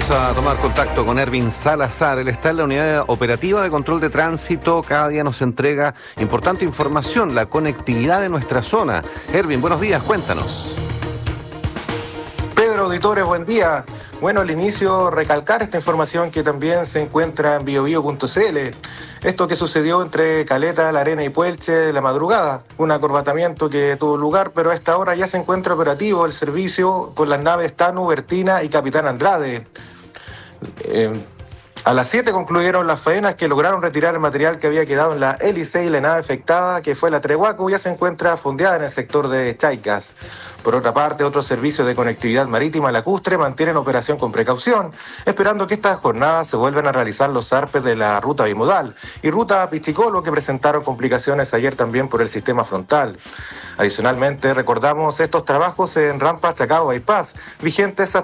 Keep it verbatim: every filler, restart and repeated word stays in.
Vamos a tomar contacto con Ervin Salazar. Él está en la unidad operativa de control de tránsito. Cada día nos entrega importante información, la conectividad de nuestra zona. Ervin, buenos días, cuéntanos. Pedro, auditores, buen día. Bueno, al inicio recalcar esta información que también se encuentra en biobio punto cl. Esto que sucedió entre Caleta, La Arena y Puelche la madrugada. Un acorbatamiento que tuvo lugar, pero a esta hora ya se encuentra operativo el servicio con las naves Tanu, Bertina y Capitán Andrade. Eh, A las siete concluyeron las faenas que lograron retirar el material que había quedado en la hélice y la nave afectada, que fue la Trehuaco, ya se encuentra fondeada en el sector de Chaicas. Por otra parte, otros servicios de conectividad marítima lacustre mantienen operación con precaución, esperando que estas jornadas se vuelvan a realizar los zarpes de la ruta bimodal y ruta Pichicolo, que presentaron complicaciones ayer también por el sistema frontal. Adicionalmente, recordamos estos trabajos en rampa Chacao Bypass, vigentes hasta